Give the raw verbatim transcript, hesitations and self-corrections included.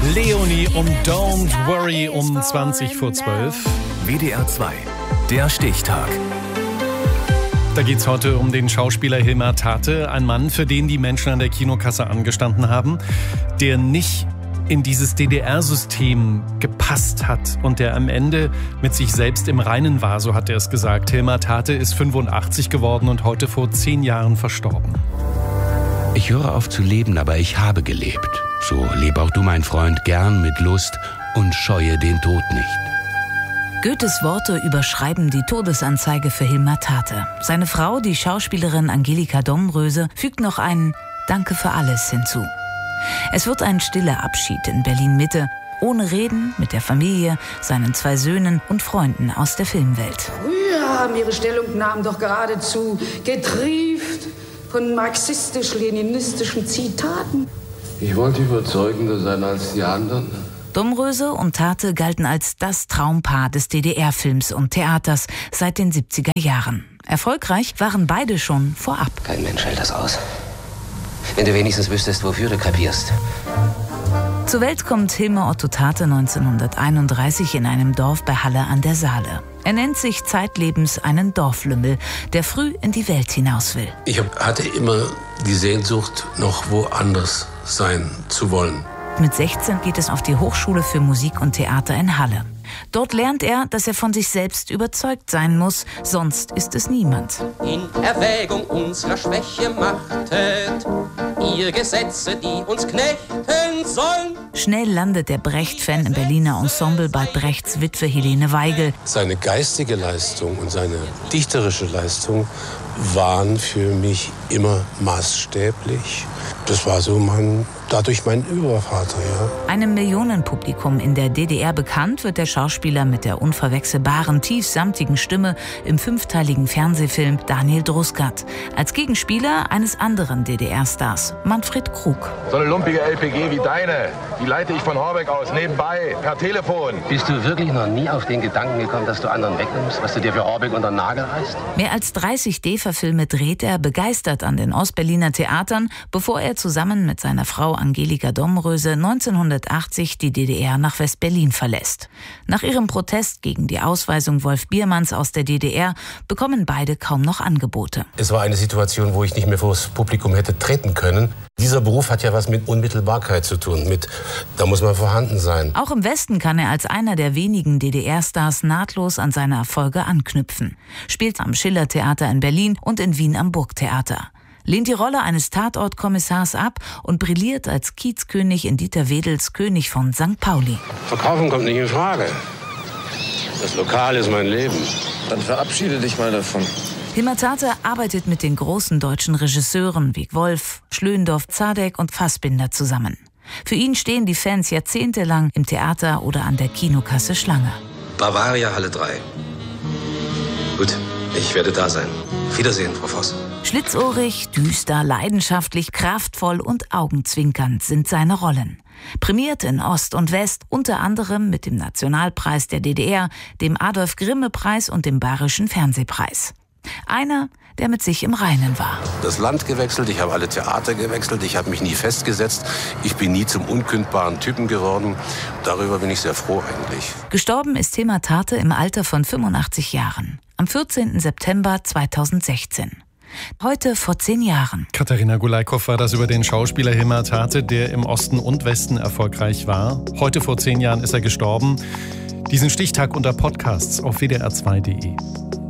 Leonie um Don't Worry um zwanzig vor zwölf. W D R zwei, der Stichtag. Da geht's heute um den Schauspieler Hilmar Tate, ein Mann, für den die Menschen an der Kinokasse angestanden haben, der nicht in dieses D D R-System gepasst hat und der am Ende mit sich selbst im Reinen war, so hat er es gesagt. Hilmar Tate ist fünfundachtzig geworden und heute vor zehn Jahren verstorben. Ich höre auf zu leben, aber ich habe gelebt. So leb auch du, mein Freund, gern mit Lust und scheue den Tod nicht. Goethes Worte überschreiben die Todesanzeige für Hilmar Tate. Seine Frau, die Schauspielerin Angelika Domröse, fügt noch ein Danke für alles hinzu. Es wird ein stiller Abschied in Berlin-Mitte, ohne Reden, mit der Familie, seinen zwei Söhnen und Freunden aus der Filmwelt. Früher haben ihre Stellungnahmen doch geradezu getrieft von marxistisch-leninistischen Zitaten. Ich wollte überzeugender sein als die anderen. Domröse und Tate galten als das Traumpaar des D D R-Films und Theaters seit den siebziger Jahren. Erfolgreich waren beide schon vorab. Kein Mensch hält das aus. Wenn du wenigstens wüsstest, wofür du krepierst. Zur Welt kommt Hilmar Otto Tate neunzehnhunderteinunddreißig in einem Dorf bei Halle an der Saale. Er nennt sich zeitlebens einen Dorflümmel, der früh in die Welt hinaus will. Ich hatte immer die Sehnsucht, noch woanders sein zu wollen. Mit sechzehn geht es auf die Hochschule für Musik und Theater in Halle. Dort lernt er, dass er von sich selbst überzeugt sein muss, sonst ist es niemand. In Erwägung unserer Schwäche machtet ihr Gesetze, die uns knechten sollen. Schnell landet der Brecht-Fan im Berliner Ensemble bei Brechts Witwe Helene Weigel. Seine geistige Leistung und seine dichterische Leistung waren für mich immer maßstäblich. Das war so mein, dadurch mein Übervater, ja. Einem Millionenpublikum in der D D R bekannt wird der Schauspieler mit der unverwechselbaren, tiefsamtigen Stimme im fünfteiligen Fernsehfilm Daniel Druskat. Als Gegenspieler eines anderen D D R-Stars, Manfred Krug. So eine lumpige L P G wie deine, die leite ich von Horbeck aus, nebenbei, per Telefon. Bist du wirklich noch nie auf den Gedanken gekommen, dass du anderen wegnimmst, was du dir für Horbeck unter den Nagel reißt? Mehr als dreißig D-Verfilme dreht er begeistert an den Ostberliner Theatern, bevor er zusammen mit seiner Frau Angelika Domröse neunzehnhundertachtzig die D D R nach West-Berlin verlässt. Nach ihrem Protest gegen die Ausweisung Wolf Biermanns aus der D D R bekommen beide kaum noch Angebote. Es war eine Situation, wo ich nicht mehr vor das Publikum hätte treten können. Dieser Beruf hat ja was mit Unmittelbarkeit zu tun, mit, da muss man vorhanden sein. Auch im Westen kann er als einer der wenigen D D R-Stars nahtlos an seine Erfolge anknüpfen. Spielt am Schillertheater in Berlin und in Wien am Burgtheater. Lehnt die Rolle eines Tatortkommissars ab und brilliert als Kiezkönig in Dieter Wedels König von Sankt Pauli. Verkaufen kommt nicht in Frage. Das Lokal ist mein Leben. Dann verabschiede dich mal davon. Hilmar Tate arbeitet mit den großen deutschen Regisseuren wie Wolf, Schlöndorff, Zadek und Fassbinder zusammen. Für ihn stehen die Fans jahrzehntelang im Theater oder an der Kinokasse Schlange. Bavaria, Halle drei. Gut, ich werde da sein. Auf Wiedersehen, Frau Voss. Schlitzohrig, düster, leidenschaftlich, kraftvoll und augenzwinkernd sind seine Rollen. Prämiert in Ost und West, unter anderem mit dem Nationalpreis der D D R, dem Adolf-Grimme-Preis und dem Bayerischen Fernsehpreis. Einer, der mit sich im Reinen war. Das Land gewechselt, ich habe alle Theater gewechselt, ich habe mich nie festgesetzt, ich bin nie zum unkündbaren Typen geworden. Darüber bin ich sehr froh eigentlich. Gestorben ist Hilmar Tate im Alter von fünfundachtzig Jahren, am vierzehnten September zweitausendsechzehn. Heute vor zehn Jahren. Katharina Gulaikow war das über den Schauspieler Hilmar Tate, der im Osten und Westen erfolgreich war. Heute vor zehn Jahren ist er gestorben. Diesen Stichtag unter Podcasts auf w d r zwei punkt d e.